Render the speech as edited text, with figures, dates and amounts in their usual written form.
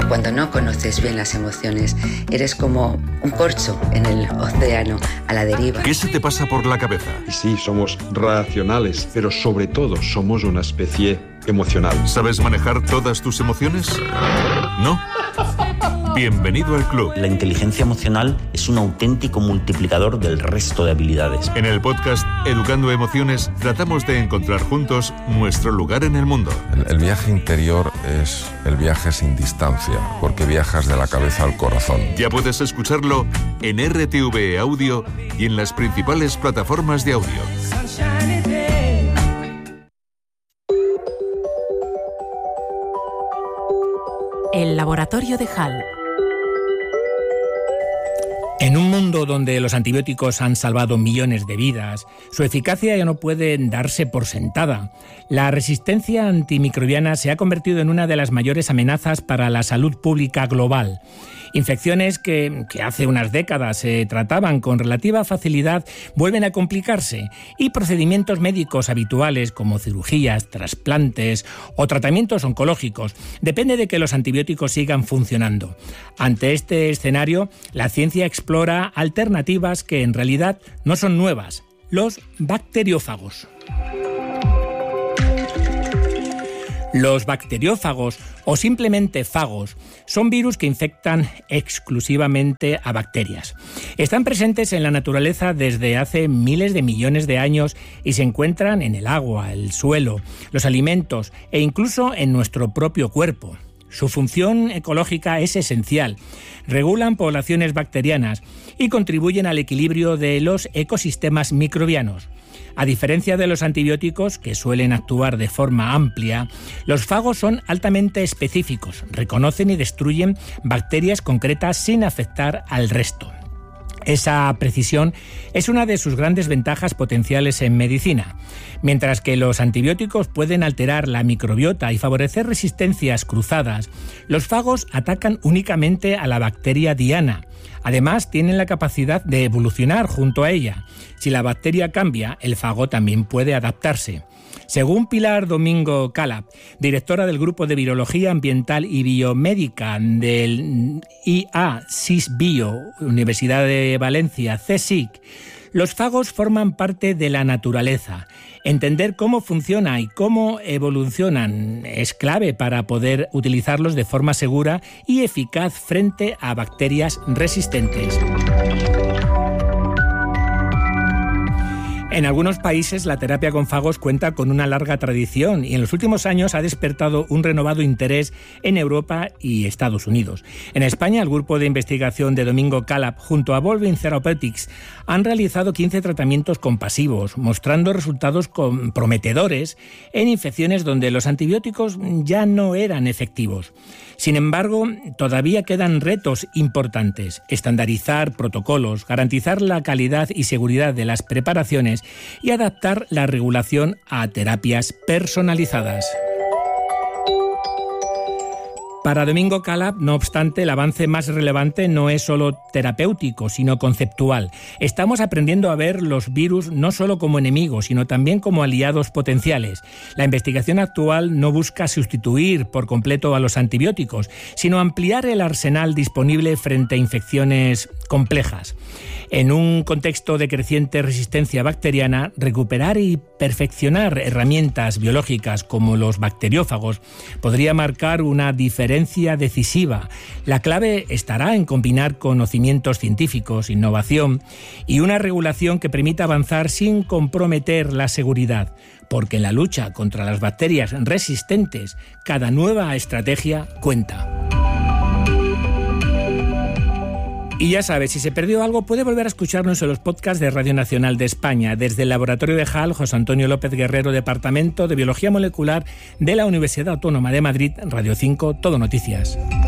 cuando no conoces bien las emociones, eres como un corcho en el océano a la deriva. ¿Qué se te pasa por la cabeza? Y sí, somos racionales, pero sobre todo somos una especie emocional. ¿Sabes manejar todas tus emociones? ¿No? Bienvenido al club. La inteligencia emocional es un auténtico multiplicador del resto de habilidades. En el podcast Educando Emociones tratamos de encontrar juntos nuestro lugar en el mundo. El viaje interior es el viaje sin distancia, porque viajas de la cabeza al corazón. Ya puedes escucharlo en RTV Audio y en las principales plataformas de audio. El laboratorio de Hall. En un mundo donde los antibióticos han salvado millones de vidas, su eficacia ya no puede darse por sentada. La resistencia antimicrobiana se ha convertido en una de las mayores amenazas para la salud pública global. Infecciones que hace unas décadas se trataban con relativa facilidad vuelven a complicarse y procedimientos médicos habituales como cirugías, trasplantes o tratamientos oncológicos depende de que los antibióticos sigan funcionando. Ante este escenario, la ciencia explora alternativas que en realidad no son nuevas: los bacteriófagos. Los bacteriófagos, o simplemente fagos, son virus que infectan exclusivamente a bacterias. Están presentes en la naturaleza desde hace miles de millones de años y se encuentran en el agua, el suelo, los alimentos e incluso en nuestro propio cuerpo. Su función ecológica es esencial. Regulan poblaciones bacterianas y contribuyen al equilibrio de los ecosistemas microbianos. A diferencia de los antibióticos, que suelen actuar de forma amplia, los fagos son altamente específicos, reconocen y destruyen bacterias concretas sin afectar al resto. Esa precisión es una de sus grandes ventajas potenciales en medicina. Mientras que los antibióticos pueden alterar la microbiota y favorecer resistencias cruzadas, los fagos atacan únicamente a la bacteria diana. Además, tienen la capacidad de evolucionar junto a ella. Si la bacteria cambia, el fago también puede adaptarse. Según Pilar Domingo Calab, directora del Grupo de Virología Ambiental y Biomédica del IA-CISBio, Universidad de Valencia, CSIC, los fagos forman parte de la naturaleza. Entender cómo funciona y cómo evolucionan es clave para poder utilizarlos de forma segura y eficaz frente a bacterias resistentes. En algunos países la terapia con fagos cuenta con una larga tradición y en los últimos años ha despertado un renovado interés en Europa y Estados Unidos. En España, el grupo de investigación de Domingo Calab junto a Volvin Therapeutics han realizado 15 tratamientos compasivos, mostrando resultados prometedores en infecciones donde los antibióticos ya no eran efectivos. Sin embargo, todavía quedan retos importantes: estandarizar protocolos, garantizar la calidad y seguridad de las preparaciones y adaptar la regulación a terapias personalizadas. Para Domingo Calab, no obstante, el avance más relevante no es solo terapéutico, sino conceptual. Estamos aprendiendo a ver los virus no solo como enemigos, sino también como aliados potenciales. La investigación actual no busca sustituir por completo a los antibióticos, sino ampliar el arsenal disponible frente a infecciones complejas. En un contexto de creciente resistencia bacteriana, recuperar y perfeccionar herramientas biológicas como los bacteriófagos podría marcar una diferencia decisiva. La clave estará en combinar conocimientos científicos, innovación y una regulación que permita avanzar sin comprometer la seguridad, porque en la lucha contra las bacterias resistentes, cada nueva estrategia cuenta. Y ya sabes, si se perdió algo, puede volver a escucharnos en los podcasts de Radio Nacional de España. Desde el Laboratorio de Hall, José Antonio López Guerrero, Departamento de Biología Molecular de la Universidad Autónoma de Madrid, Radio 5, Todo Noticias.